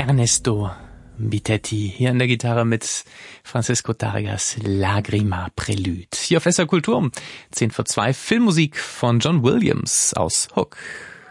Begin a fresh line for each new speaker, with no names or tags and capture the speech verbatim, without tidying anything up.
Ernesto Bitetti hier an der Gitarre mit Francisco Tarragas Lagrima Prelude. Hier auf S R Kultur um zehn vor zwei Filmmusik von John Williams aus Hook.